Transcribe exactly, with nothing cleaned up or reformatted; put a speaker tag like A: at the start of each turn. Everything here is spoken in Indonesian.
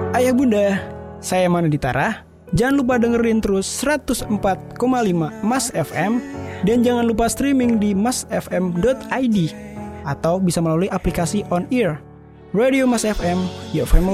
A: Ayah bunda, saya Manu Ditara. Jangan lupa dengerin terus seratus empat koma lima Mas F M dan jangan lupa streaming di mas f m dot i d atau bisa melalui aplikasi On Ear. Radio Mas F M, your family